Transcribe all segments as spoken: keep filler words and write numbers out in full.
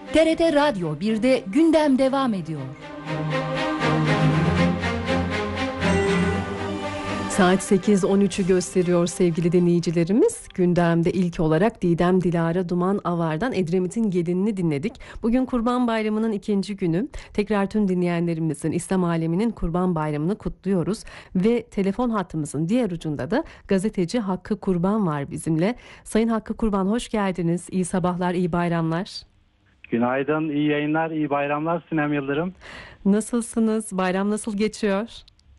T R T Radyo birde gündem devam ediyor. Saat sekiz on üçü gösteriyor sevgili dinleyicilerimiz. Gündemde ilk olarak Didem Dilara Duman Avar'dan Edremit'in Gelinini dinledik. Bugün Kurban Bayramı'nın ikinci günü. Tekrar tüm dinleyenlerimizin, İslam aleminin Kurban Bayramı'nı kutluyoruz. Ve telefon hattımızın diğer ucunda da gazeteci Hakkı Kurban var bizimle. Sayın Hakkı Kurban, hoş geldiniz. İyi sabahlar, iyi bayramlar. Günaydın, iyi yayınlar, iyi bayramlar Sinem Yıldırım. Nasılsınız? Bayram nasıl geçiyor?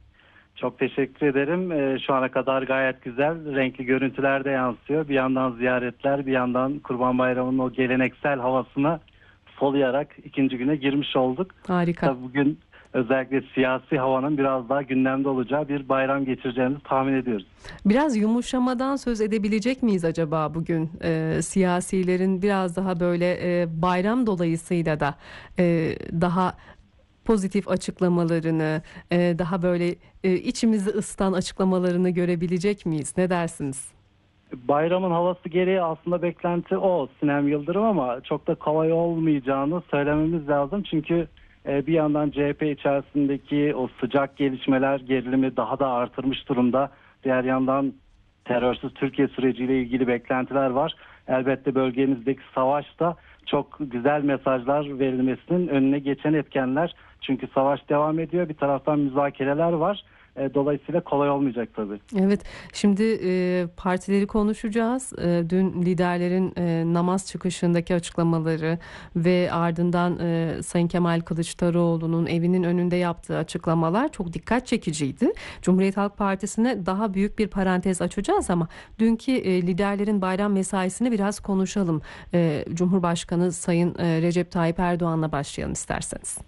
Çok teşekkür ederim. Ee, şu ana kadar gayet güzel, renkli görüntüler de yansıyor. Bir yandan ziyaretler, bir yandan Kurban Bayramı'nın o geleneksel havasını soluyarak ikinci güne girmiş olduk. Harika. Tabii bugün özellikle siyasi havanın biraz daha gündemde olacağı bir bayram geçireceğimizi tahmin ediyoruz. Biraz yumuşamadan söz edebilecek miyiz acaba bugün? Ee, siyasilerin biraz daha böyle e, bayram dolayısıyla da e, daha pozitif açıklamalarını, e, daha böyle e, içimizi ısıtan açıklamalarını görebilecek miyiz? Ne dersiniz? Bayramın havası gereği aslında beklenti o Sinem Yıldırım, ama çok da kolay olmayacağını söylememiz lazım. Çünkü bir yandan C H P içerisindeki o sıcak gelişmeler gerilimi daha da artırmış durumda. Diğer yandan terörsüz Türkiye süreciyle ilgili beklentiler var. Elbette bölgemizdeki savaş da çok güzel mesajlar verilmesinin önüne geçen etkenler. Çünkü savaş devam ediyor. Bir taraftan müzakereler var. Dolayısıyla kolay olmayacak tabii. Evet, şimdi e, partileri konuşacağız. E, dün liderlerin e, namaz çıkışındaki açıklamaları ve ardından e, Sayın Kemal Kılıçdaroğlu'nun evinin önünde yaptığı açıklamalar çok dikkat çekiciydi. Cumhuriyet Halk Partisi'ne daha büyük bir parantez açacağız ama dünkü e, liderlerin bayram mesaisini biraz konuşalım. E, Cumhurbaşkanı Sayın e, Recep Tayyip Erdoğan'la başlayalım isterseniz.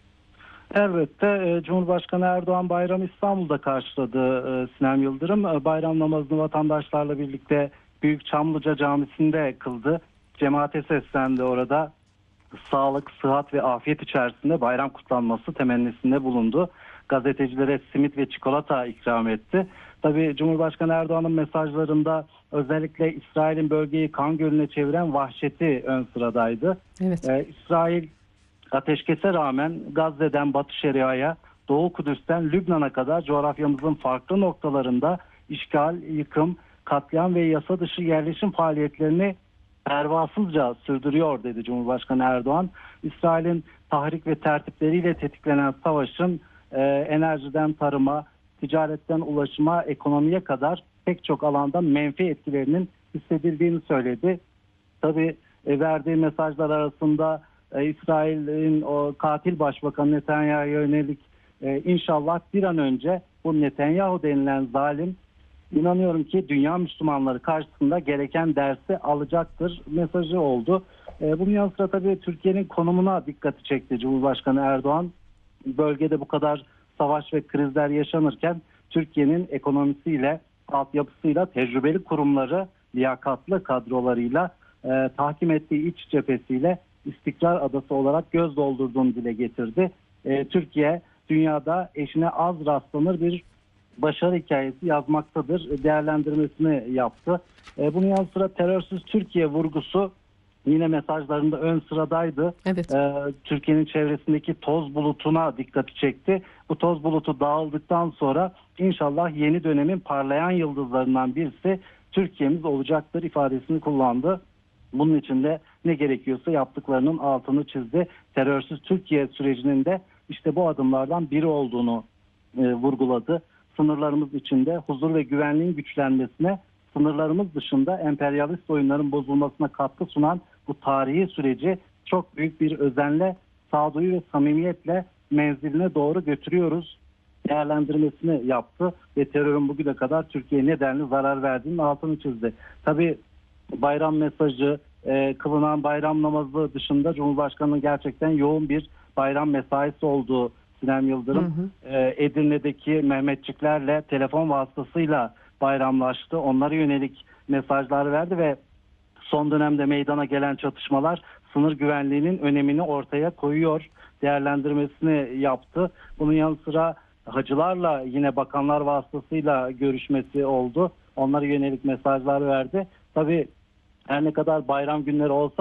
Elbette Cumhurbaşkanı Erdoğan bayramı İstanbul'da karşıladı Sinem Yıldırım. Bayram namazını vatandaşlarla birlikte Büyük Çamlıca Camisi'nde kıldı. Cemaate seslendi orada. Sağlık, sıhhat ve afiyet içerisinde bayram kutlanması temennisinde bulundu. Gazetecilere simit ve çikolata ikram etti. Tabii Cumhurbaşkanı Erdoğan'ın mesajlarında özellikle İsrail'in bölgeyi kan gölüne çeviren vahşeti ön sıradaydı. Evet. Ee, İsrail ateşkese rağmen Gazze'den Batı Şeria'ya, Doğu Kudüs'ten Lübnan'a kadar coğrafyamızın farklı noktalarında işgal, yıkım, katliam ve yasa dışı yerleşim faaliyetlerini pervasızca sürdürüyor dedi Cumhurbaşkanı Erdoğan. İsrail'in tahrik ve tertipleriyle tetiklenen savaşın e, enerjiden tarıma, ticaretten ulaşıma, ekonomiye kadar pek çok alanda menfi etkilerinin hissedildiğini söyledi. Tabii e, verdiği mesajlar arasında İsrail'in o katil başbakan Netanyahu'ya yönelik e, inşallah bir an önce bu Netanyahu denilen zalim, inanıyorum ki dünya Müslümanları karşısında gereken dersi alacaktır mesajı oldu. E, bunun yanı sıra tabii Türkiye'nin konumuna dikkati çekti Cumhurbaşkanı Erdoğan. Bölgede bu kadar savaş ve krizler yaşanırken Türkiye'nin ekonomisiyle, altyapısıyla, tecrübeli kurumları, liyakatlı kadrolarıyla, e, tahkim ettiği iç cephesiyle istikrar adası olarak göz doldurduğunu dile getirdi. E, Türkiye dünyada eşine az rastlanır bir başarı hikayesi yazmaktadır değerlendirmesini yaptı. E, bunun yanı sıra terörsüz Türkiye vurgusu yine mesajlarında ön sıradaydı. Evet. E, Türkiye'nin çevresindeki toz bulutuna dikkati çekti. Bu toz bulutu dağıldıktan sonra inşallah yeni dönemin parlayan yıldızlarından birisi Türkiye'miz olacaktır ifadesini kullandı. Bunun için de ne gerekiyorsa yaptıklarının altını çizdi. Terörsüz Türkiye sürecinin de işte bu adımlardan biri olduğunu e, vurguladı. Sınırlarımız içinde huzur ve güvenliğin güçlenmesine, sınırlarımız dışında emperyalist oyunların bozulmasına katkı sunan bu tarihi süreci çok büyük bir özenle, sağduyu ve samimiyetle menziline doğru götürüyoruz değerlendirmesini yaptı ve terörün bugüne kadar Türkiye'ye nedenli zarar verdiğinin altını çizdi. Tabii bayram mesajı, e, kılınan bayram namazı dışında Cumhurbaşkanı'nın gerçekten yoğun bir bayram mesaisi olduğu Sinem Yıldırım. Hı hı. E, Edirne'deki Mehmetçiklerle telefon vasıtasıyla bayramlaştı. Onlara yönelik mesajlar verdi ve son dönemde meydana gelen çatışmalar sınır güvenliğinin önemini ortaya koyuyor değerlendirmesini yaptı. Bunun yanı sıra hacılarla yine bakanlar vasıtasıyla görüşmesi oldu. Onlara yönelik mesajlar verdi. Tabii her ne kadar bayram günleri olsa da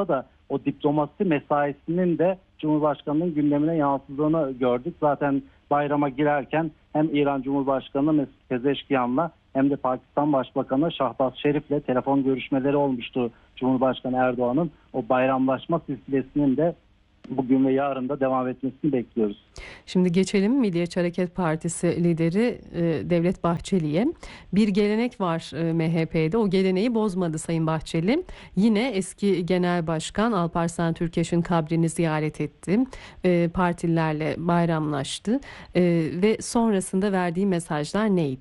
o diplomasi mesaisinin de Cumhurbaşkanı'nın gündemine yansıdığını gördük. Zaten bayrama girerken hem İran Cumhurbaşkanı Mesut Pezeşkiyan'la hem de Pakistan Başbakanı Şahbaz Şerif'le telefon görüşmeleri olmuştu Cumhurbaşkanı Erdoğan'ın. O bayramlaşma silsilesinin de bugün ve yarın da devam etmesini bekliyoruz. Şimdi geçelim Milliyetçi Hareket Partisi lideri e, Devlet Bahçeli'ye. Bir gelenek var e, M H P'de. O geleneği bozmadı Sayın Bahçeli. Yine eski Genel Başkan Alparslan Türkeş'in kabrini ziyaret etti. E, partililerle bayramlaştı. E, ve sonrasında verdiği mesajlar neydi?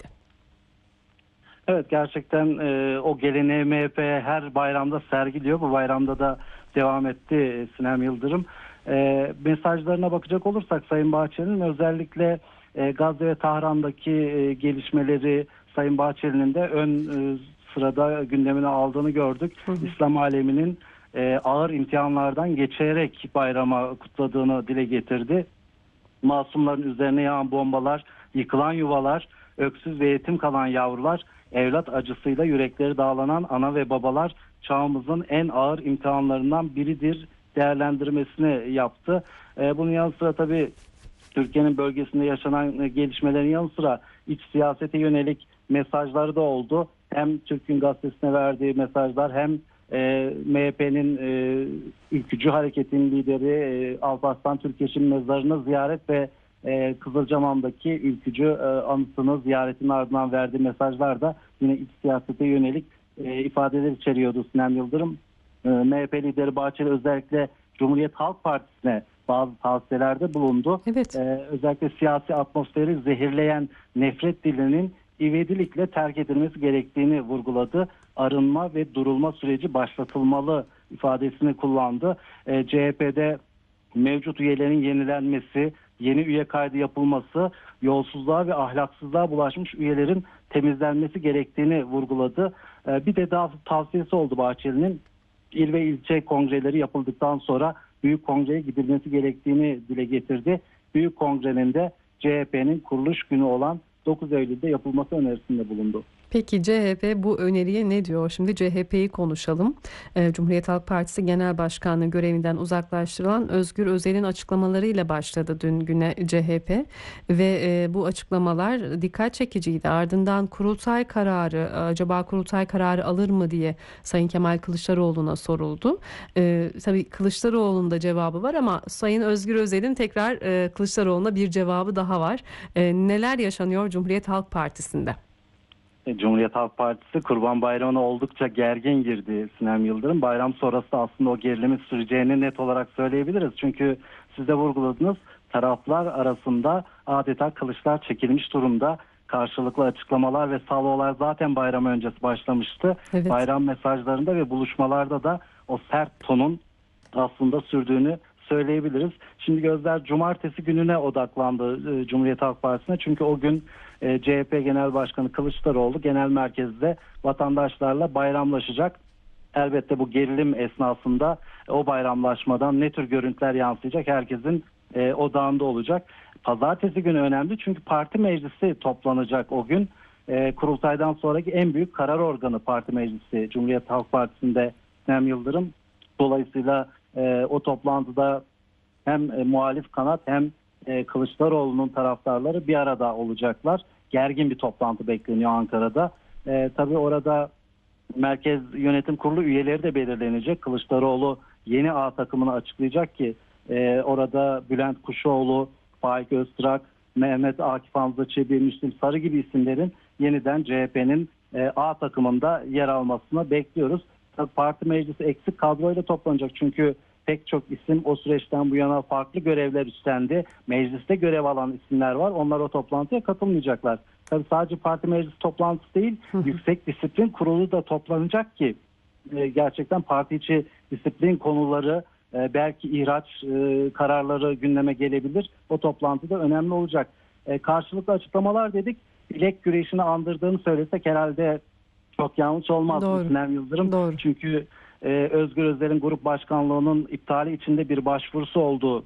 Evet, gerçekten e, o geleneği M H P her bayramda sergiliyor. Bu bayramda da devam etti e, Sinem Yıldırım. E, mesajlarına bakacak olursak Sayın Bahçeli'nin özellikle e, Gazze ve Tahran'daki e, gelişmeleri Sayın Bahçeli'nin de ön e, sırada gündemine aldığını gördük. Hı hı. İslam aleminin e, ağır imtihanlardan geçerek bayrama kutladığını dile getirdi. Masumların üzerine yağan bombalar, yıkılan yuvalar, öksüz ve yetim kalan yavrular, evlat acısıyla yürekleri dağlanan ana ve babalar çağımızın en ağır imtihanlarından biridir değerlendirmesini yaptı. Ee, bunun yanı sıra tabii Türkiye'nin bölgesinde yaşanan gelişmelerin yanı sıra iç siyasete yönelik mesajları da oldu. Hem Türk Gün Gazetesi'ne verdiği mesajlar hem e, M H P'nin e, ülkücü hareketin lideri e, Alparslan Türkeş'in mezarını ziyaret ve e, Kızılcamam'daki ülkücü e, anıtını ziyaretin ardından verdiği mesajlar da yine iç siyasete yönelik e, ifadeler içeriyordu Sinem Yıldırım. E, M H P lideri Bahçeli özellikle Cumhuriyet Halk Partisi'ne bazı tavsiyelerde bulundu. Evet. E, özellikle siyasi atmosferi zehirleyen nefret dilinin ivedilikle terk edilmesi gerektiğini vurguladı. Arınma ve durulma süreci başlatılmalı ifadesini kullandı. E, C H P'de mevcut üyelerin yenilenmesi, yeni üye kaydı yapılması, yolsuzluğa ve ahlaksızlığa bulaşmış üyelerin temizlenmesi gerektiğini vurguladı. E, bir de daha tavsiyesi oldu Bahçeli'nin. İl ve ilçe kongreleri yapıldıktan sonra büyük kongreye gidilmesi gerektiğini dile getirdi. Büyük kongrenin de C H P'nin kuruluş günü olan dokuz Eylül'de yapılması önerisinde bulundu. Peki C H P bu öneriye ne diyor? Şimdi C H P'yi konuşalım. Ee, Cumhuriyet Halk Partisi Genel Başkanlığı görevinden uzaklaştırılan Özgür Özel'in açıklamalarıyla başladı dün güne C H P ve e, bu açıklamalar dikkat çekiciydi. Ardından kurultay kararı, acaba kurultay kararı alır mı diye Sayın Kemal Kılıçdaroğlu'na soruldu. Ee, tabii Kılıçdaroğlu'nun da cevabı var ama Sayın Özgür Özel'in tekrar e, Kılıçdaroğlu'na bir cevabı daha var. E, neler yaşanıyor Cumhuriyet Halk Partisi'nde? Cumhuriyet Halk Partisi Kurban Bayramı'na oldukça gergin girdi Sinem Yıldırım. Bayram sonrası aslında o gerilimin süreceğini net olarak söyleyebiliriz. Çünkü siz de vurguladınız, taraflar arasında adeta kılıçlar çekilmiş durumda. Karşılıklı açıklamalar ve salvolar zaten bayram öncesi başlamıştı. Evet. Bayram mesajlarında ve buluşmalarda da o sert tonun aslında sürdüğünü söyleyebiliriz. Şimdi gözler cumartesi gününe odaklandı e, Cumhuriyet Halk Partisi'ne. Çünkü o gün e, C H P Genel Başkanı Kılıçdaroğlu genel merkezde vatandaşlarla bayramlaşacak. Elbette bu gerilim esnasında e, o bayramlaşmadan ne tür görüntüler yansıyacak herkesin e, odağında olacak. Pazartesi günü önemli çünkü parti meclisi toplanacak o gün. E, kurultaydan sonraki en büyük karar organı parti meclisi Cumhuriyet Halk Partisi'nde Sinem Yıldırım. Dolayısıyla e, o toplantıda hem e, muhalif kanat hem e, Kılıçdaroğlu'nun taraftarları bir arada olacaklar. Gergin bir toplantı bekleniyor Ankara'da. E, tabii orada Merkez Yönetim Kurulu üyeleri de belirlenecek. Kılıçdaroğlu yeni A takımını açıklayacak ki e, orada Bülent Kuşoğlu, Faik Öztürk, Mehmet Akif Hamza Çebi, Müslim Sarı gibi isimlerin yeniden C H P'nin e, A takımında yer almasını bekliyoruz. Tabii parti meclisi eksik kadroyla toplanacak çünkü pek çok isim o süreçten bu yana farklı görevler üstlendi. Mecliste görev alan isimler var. Onlar o toplantıya katılmayacaklar. Tabii sadece parti meclisi toplantısı değil, Yüksek Disiplin Kurulu da toplanacak ki e, gerçekten parti içi disiplin konuları, e, belki ihraç e, kararları gündeme gelebilir. O toplantıda önemli olacak. E, karşılıklı açıklamalar dedik. Bilek güreşini andırdığını söylesek herhalde çok yanlış olmaz Sinem Yıldırım. Doğru. Çünkü e, Özgür Özel'in grup başkanlığının iptali içinde bir başvurusu olduğu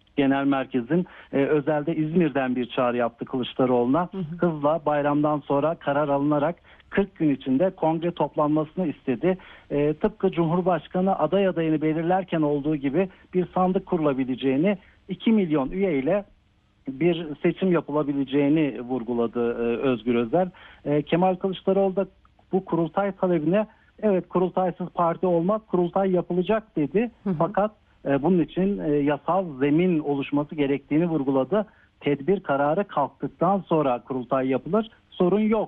Genel Merkez'in e, özelde İzmir'den bir çağrı yaptı Kılıçdaroğlu'na. Hı hı. Hızla bayramdan sonra karar alınarak kırk gün içinde kongre toplanmasını istedi. E, tıpkı Cumhurbaşkanı aday adayını belirlerken olduğu gibi bir sandık kurulabileceğini, iki milyon üye ile bir seçim yapılabileceğini vurguladı e, Özgür Özel. E, Kemal Kılıçdaroğlu da bu kurultay talebine evet kurultaysız parti olmaz, kurultay yapılacak dedi. Hı hı. Fakat e, bunun için e, yasal zemin oluşması gerektiğini vurguladı. Tedbir kararı kalktıktan sonra kurultay yapılır, sorun yok